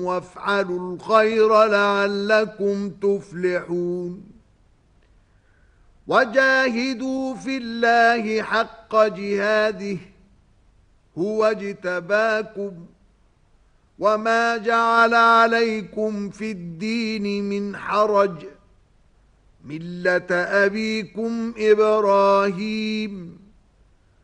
وافعلوا الخير لعلكم تفلحون وجاهدوا في الله حق جهاده هو اجتباكم وما جعل عليكم في الدين من حرج ملة أبيكم إبراهيم